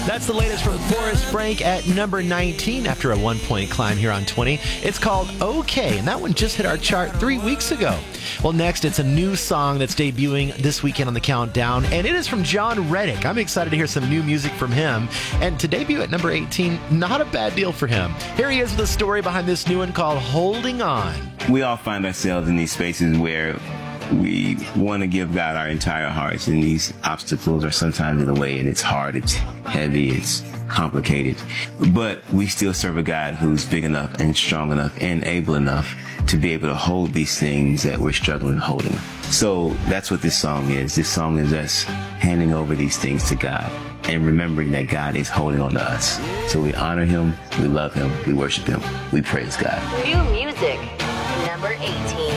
That's the latest from Forrest Frank at number 19 after a 1-point climb here on 20. It's called OK, and that one just hit our chart 3 weeks ago. Well, next, it's a new song that's debuting this weekend on the countdown, and it is from John Reddick. I'm excited to hear some new music from him. And to debut at number 18, not a bad deal for him. Here he is with a story behind this new one called Holding On. We all find ourselves in these spaces where we want to give God our entire hearts, and these obstacles are sometimes in the way, and it's hard, it's heavy, it's complicated. But we still serve a God who's big enough and strong enough and able enough to be able to hold these things that we're struggling holding. So that's what this song is. This song is us handing over these things to God and remembering that God is holding on to us. So we honor him, we love him, we worship him, we praise God. New music, number 18.